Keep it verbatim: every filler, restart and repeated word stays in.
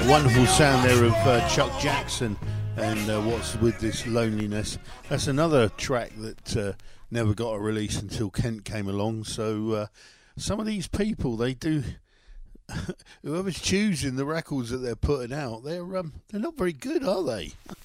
Wonderful sound there of uh, Chuck Jackson and uh, What's With This Loneliness. That's another track that uh, never got a release until Kent came along. So uh, some of these people, they do, whoever's choosing the records that they're putting out, they're um, they're not very good, are they?